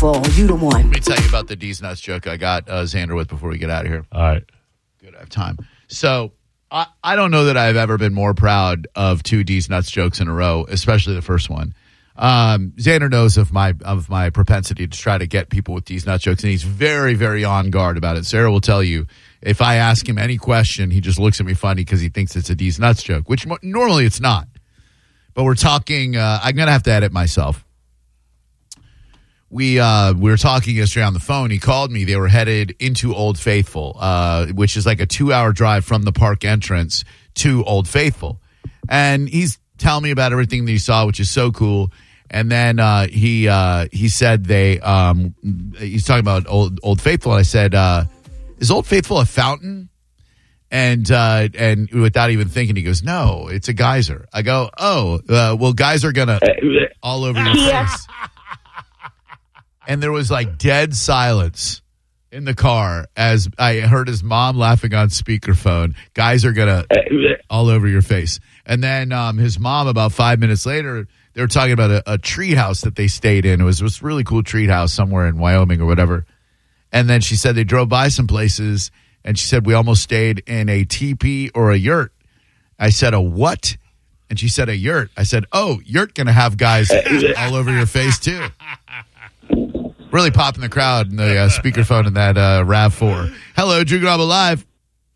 beautiful. You the one. Let me tell you about the D's Nuts joke I got Xander with before we get out of here. All right. Good, I have time. So I don't know that I've ever been more proud of two D's Nuts jokes in a row, especially the first one. Xander knows of my propensity to try to get people with D's Nuts jokes, and he's very, very on guard about it. Sarah will tell you, if I ask him any question, he just looks at me funny because he thinks it's a D's Nuts joke, which normally it's not. But we're talking, I'm going to have to edit myself. We were talking yesterday on the phone. He called me. They were headed into Old Faithful, which is like a 2-hour drive from the park entrance to Old Faithful. And he's telling me about everything that he saw, which is so cool. And then he said he's talking about Old Faithful. And I said, is Old Faithful a fountain? And without even thinking, he goes, no, it's a geyser. I go, well, guys are going to all over your face. And there was like dead silence in the car as I heard his mom laughing on speakerphone. Guys are going to all over your face. And then his mom, about 5 minutes later, they were talking about a tree house that they stayed in. It was this really cool tree house somewhere in Wyoming or whatever. And then she said they drove by some places, and she said we almost stayed in a teepee or a yurt. I said, a what? And she said, a yurt. I said, oh, yurt going to have guys all over your face too. Really popping the crowd in the speakerphone in that RAV4. Hello, Drew Garabo Live.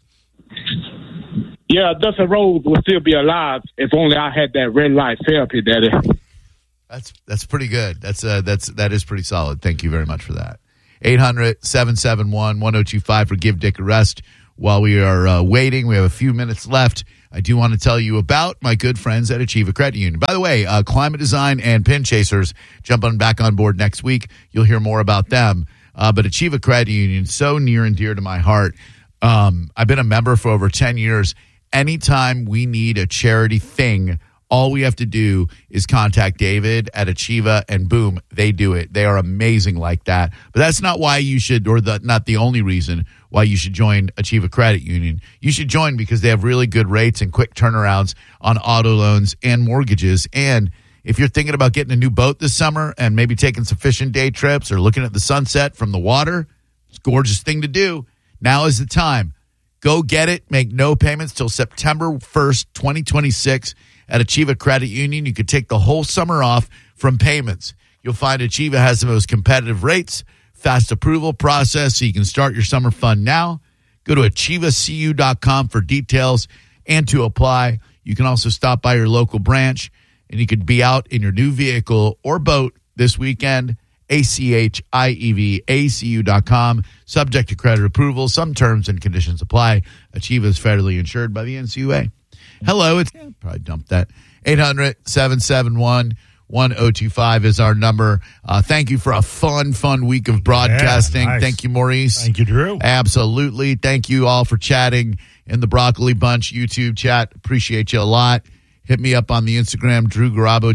Yeah, Dusty Rhodes would still be alive if only I had that red light therapy, Daddy. That's pretty good. That is pretty solid. Thank you very much for that. 800-771-1025 for Give Dick a Rest. While we are waiting, we have a few minutes left. I do want to tell you about my good friends at Achieva Credit Union. By the way, Climate Design and Pin Chasers jumping back on board next week. You'll hear more about them. But Achieva Credit Union, so near and dear to my heart. I've been a member for over 10 years. Anytime we need a charity thing, all we have to do is contact David at Achieva, and boom, they do it. They are amazing like that. But that's not why you should, or not the only reason why you should join Achieva Credit Union. You should join because they have really good rates and quick turnarounds on auto loans and mortgages. And if you're thinking about getting a new boat this summer and maybe taking some fishing day trips or looking at the sunset from the water, it's a gorgeous thing to do. Now is the time. Go get it. Make no payments till September 1st, 2026. At Achieva Credit Union, you could take the whole summer off from payments. You'll find Achieva has the most competitive rates, fast approval process, so you can start your summer fun now. Go to achievacu.com for details and to apply. You can also stop by your local branch, and you could be out in your new vehicle or boat this weekend. ACHIEVACU.com. Subject to credit approval. Some terms and conditions apply. Achieva is federally insured by the NCUA. Hello, it's probably dumped that. 800-771-1025 is our number. Thank you for a fun week of broadcasting. Yeah, nice. Thank you, Maurice. Thank you, Drew. Absolutely. Thank you all for chatting in the Broccoli Bunch YouTube chat. Appreciate you a lot. Hit me up on the Instagram, Drew Garabo,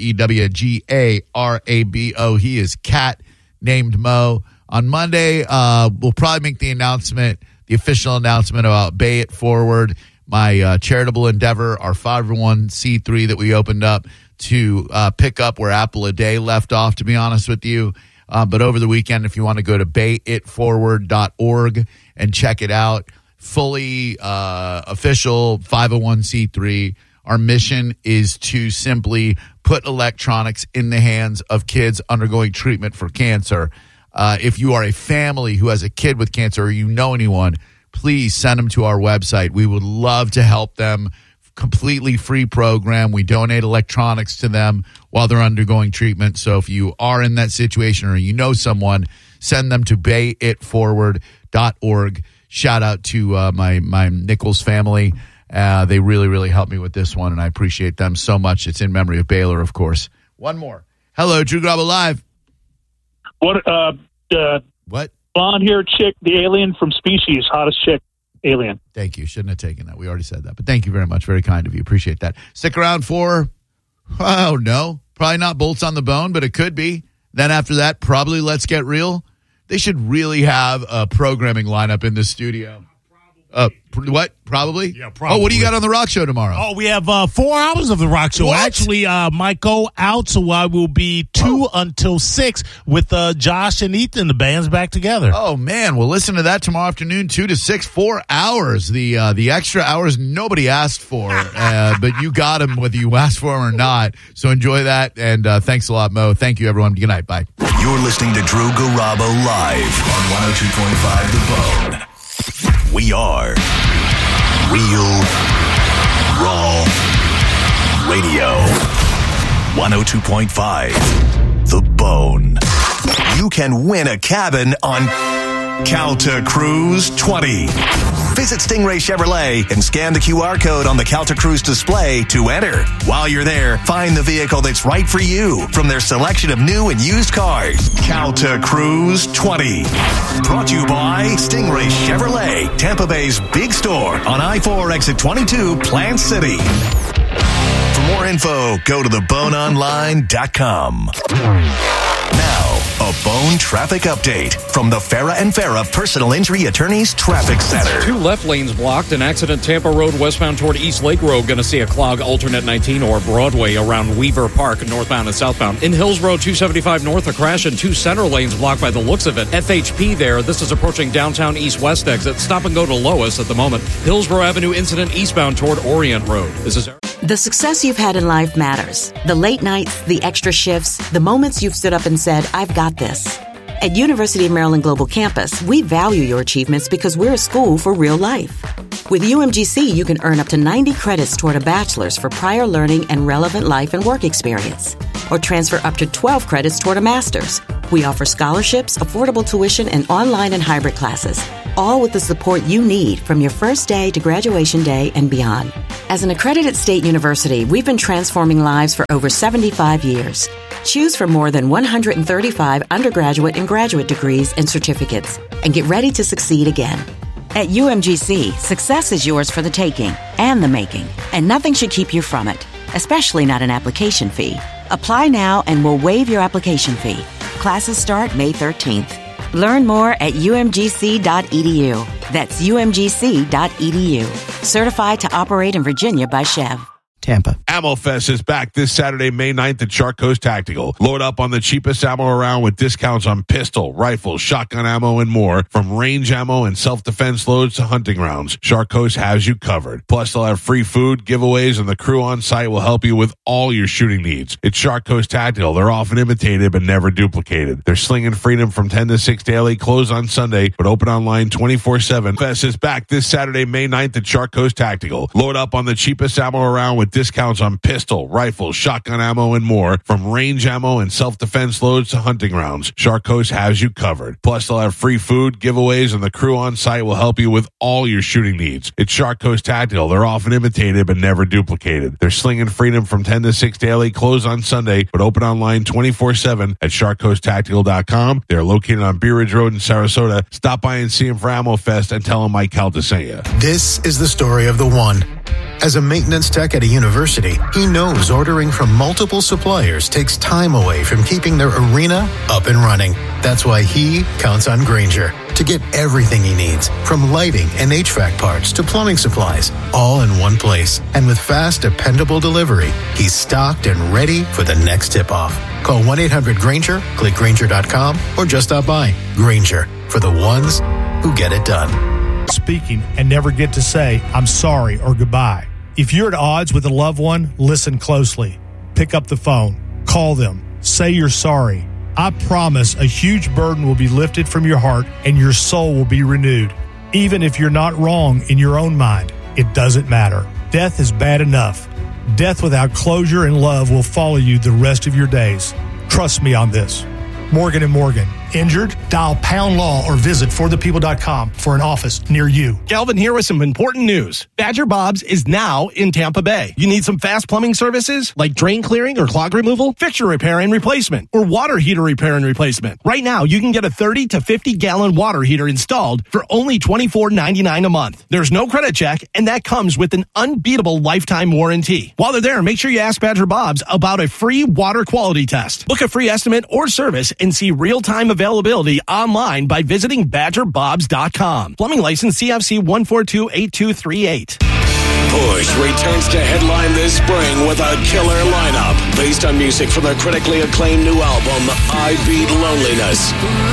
DREWGARABO. He is cat named Mo. On Monday, we'll probably make the announcement, the official announcement about Bay It Forward, my charitable endeavor, our 501c3 that we opened up to pick up where Apple a Day left off, to be honest with you. But over the weekend, if you want to go to bayitforward.org and check it out, fully official 501c3. Our mission is to simply put electronics in the hands of kids undergoing treatment for cancer. If you are a family who has a kid with cancer or you know anyone, please send them to our website. We would love to help them. Completely free program. We donate electronics to them while they're undergoing treatment. So if you are in that situation or you know someone, send them to bayitforward.org. Shout out to my Nichols family. They really helped me with this one, and I appreciate them so much. It's in memory of Baylor, of course. One more. Hello, Drew Garabo Live. What? Blonde-haired chick, the alien from Species, hottest chick, alien. Thank you. Shouldn't have taken that. We already said that. But thank you very much. Very kind of you. Appreciate that. Stick around for, oh, no. Probably not Bolts on the Bone, but it could be. Then after that, probably Let's Get Real. They should really have a programming lineup in the studio. What? Probably? Yeah, probably. Oh, what do you got on the Rock Show tomorrow? Oh, we have 4 hours of the Rock Show. What? Actually, Michael out, so I will be 2 until 6 with Josh and Ethan. The band's back together. Oh, man. Well, listen to that tomorrow afternoon, 2 to 6, 4 hours. The extra hours nobody asked for, but you got them whether you asked for them or not. So enjoy that, and thanks a lot, Mo. Thank you, everyone. Good night. Bye. You're listening to Drew Garabo live on 102.5 The Bone. We are Real Raw Radio. 102.5 The Bone. You can win a cabin on Calta Cruise 20. Visit Stingray Chevrolet and scan the QR code on the Calta Cruise display to enter. While you're there, find the vehicle that's right for you from their selection of new and used cars. Calta Cruise 20. Brought to you by Stingray Chevrolet, Tampa Bay's big store on I-4 exit 22, Plant City. For more info, go to theboneonline.com. Now, a Bone traffic update from the Farah and Farah Personal Injury Attorneys Traffic Center. 2 left lanes blocked. An accident Tampa Road westbound toward East Lake Road. Going to see a clog alternate 19 or Broadway around Weaver Park northbound and southbound. In Hills Road 275 north, a crash in 2 center lanes blocked by the looks of it. FHP there. This is approaching downtown east-west exit. Stop and go to Lois at the moment. Hillsborough Avenue incident eastbound toward Orient Road. This is Eric. The success you've had in life matters. The late nights, the extra shifts, the moments you've stood up and said, I've got this. At University of Maryland Global Campus, we value your achievements because we're a school for real life. With UMGC, you can earn up to 90 credits toward a bachelor's for prior learning and relevant life and work experience, or transfer up to 12 credits toward a master's. We offer scholarships, affordable tuition, and online and hybrid classes, all with the support you need from your first day to graduation day and beyond. As an accredited state university, we've been transforming lives for over 75 years. Choose from more than 135 undergraduate and graduate degrees and certificates, and get ready to succeed again. At UMGC, success is yours for the taking and the making, and nothing should keep you from it, especially not an application fee. Apply now and we'll waive your application fee. Classes start May 13th. Learn more at umgc.edu. That's umgc.edu. Certified to operate in Virginia by Chev. Tampa. Ammo Fest is back this Saturday, May 9th at Shark Coast Tactical. Load up on the cheapest ammo around with discounts on pistol, rifle, shotgun ammo, and more. From range ammo and self-defense loads to hunting rounds, Shark Coast has you covered. Plus, they'll have free food, giveaways, and the crew on site will help you with all your shooting needs. It's Shark Coast Tactical. They're often imitated but never duplicated. They're slinging freedom from 10 to 6 daily, closed on Sunday, but open online 24/7. Fest is back this Saturday, May 9th at Shark Coast Tactical. Load up on the cheapest ammo around with discounts on pistol, rifle, shotgun ammo, and more. From range ammo and self-defense loads to hunting rounds, Shark Coast has you covered. Plus, they'll have free food, giveaways, and the crew on site will help you with all your shooting needs. It's Shark Coast Tactical. They're often imitated but never duplicated. They're slinging freedom from 10 to 6 daily, closed on Sunday, but open online 24/7 at sharkcoasttactical.com. They're located on Bee Ridge Road in Sarasota. Stop by and see them for Ammo Fest and tell them Mike Calta sent you. This is the story of the one. As a maintenance tech at a university, he knows ordering from multiple suppliers takes time away from keeping their arena up and running. That's why he counts on Grainger to get everything he needs, from lighting and HVAC parts to plumbing supplies, all in one place. And with fast, dependable delivery, he's stocked and ready for the next tip-off. Call 1-800-GRAINGER, click Grainger.com, or just stop by. Grainger, for the ones who get it done. Speaking and never get to say, I'm sorry or goodbye. If you're at odds with a loved one, listen closely. Pick up the phone. Call them. Say you're sorry. I promise a huge burden will be lifted from your heart and your soul will be renewed. Even if you're not wrong in your own mind, it doesn't matter. Death is bad enough. Death without closure and love will follow you the rest of your days. Trust me on this. Morgan & Morgan. Injured? Dial #law or visit forthepeople.com for an office near you. Galvin here with some important news. Badger Bob's is now in Tampa Bay. You need some fast plumbing services like drain clearing or clog removal, fixture repair and replacement, or water heater repair and replacement. Right now, you can get a 30 to 50-gallon water heater installed for only $24.99 a month. There's no credit check, and that comes with an unbeatable lifetime warranty. While they're there, make sure you ask Badger Bob's about a free water quality test. Book a free estimate or service and see real-time availability online by visiting BadgerBobs.com. Plumbing license CFC 1428238. Bush returns to headline this spring with a killer lineup based on music from the critically acclaimed new album, I Beat Loneliness.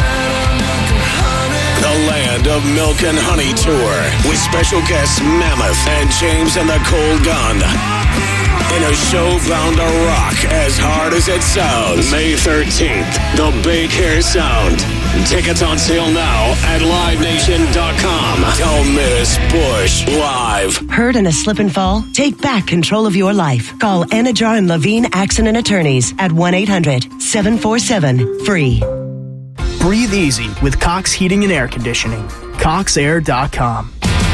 The Land of Milk and Honey Tour with special guests Mammoth and James and the Cold Gun. In a show bound to rock as hard as it sounds. May 13th, the Big Hair Sound. Tickets on sale now at LiveNation.com. Don't miss Bush Live. Hurt in a slip and fall? Take back control of your life. Call Anajar and Levine Accident Attorneys at 1-800-747-FREE. Breathe easy with Cox Heating and Air Conditioning. CoxAir.com.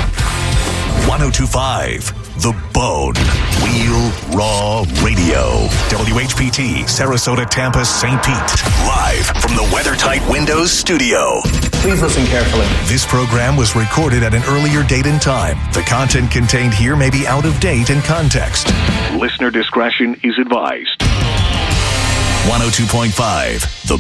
1025 The Bone. Real Raw Radio. WHPT, Sarasota, Tampa, St. Pete. Live from the WeatherTight Windows studio. Please listen carefully. This program was recorded at an earlier date and time. The content contained here may be out of date in context. Listener discretion is advised. 102.5 The